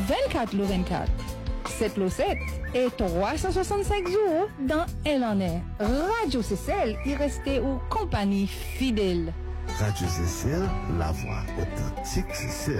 24/24. 7/7 et 365 jours dans Elle en est. Radio Cécile y restait aux compagnie fidèle. Radio Cécile, la voix authentique Cécile.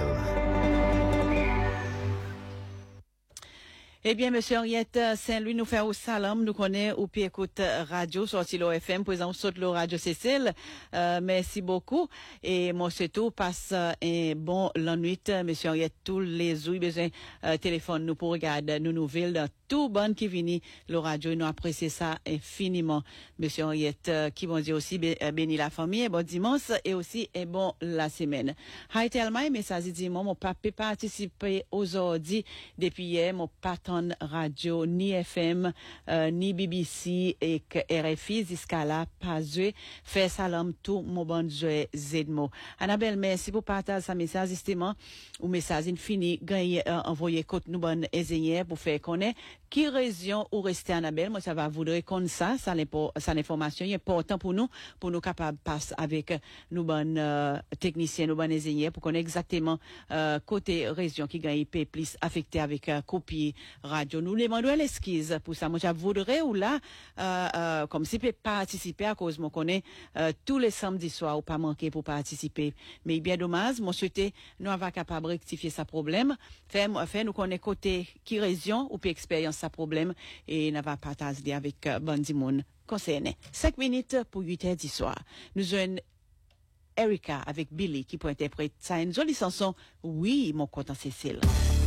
Eh bien, monsieur Henriette Saint-Louis, nous fait au salam, nous connaît au pied écoute radio, sorti l'OFM, présent saute le radio Cécile. Merci beaucoup. Et moi, c'est tout, passe un bon l'ennui, monsieur Henriette, tous les jours, besoin, téléphone nous pour regarder nos nouvelles dans tout bon qui vient le radio, nous apprécions ça infiniment. Monsieur Henriette, qui vont dire aussi, béni la famille, bon dimanche, et aussi, et bon la semaine. Hi, tellement, mais ça dit, mon papa participer aujourd'hui, depuis hier, mon patron radio, ni FM, ni BBC et RFI, jusqu'à là, pas joué, fait salam tout, mon bon jouet, Zedmo. Annabelle, merci pour partager sa message, justement, ou message infini, gagner, envoyer côte nous bonne ingénieur pour faire connaître, qui région ou rester Annabelle, moi, ça va voudrait qu'on ça l'information est important pour nous capables passer avec nous bonnes, techniciens, nous bonnes ingénieurs pour connaître exactement, côté région qui gagne plus affecté avec, copie, radio. Nous demandons l'esquisse pour ça. Moi, je voudrais ou là, comme si peut participer à cause, moi, connais, tous les samedis soirs ou pas manquer pour participer. Mais bien dommage, moi, souhaiter, nous avons capable de rectifier ce problème. Fait, nous connaît côté qui région ou puis expérience ce problème et nous va partager avec, Bandimoun concerné. 5 minutes pour 8h du soir. Nous avons Erika avec Billy qui peut interpréter ça une jolie chanson. Oui, mon content Cécile.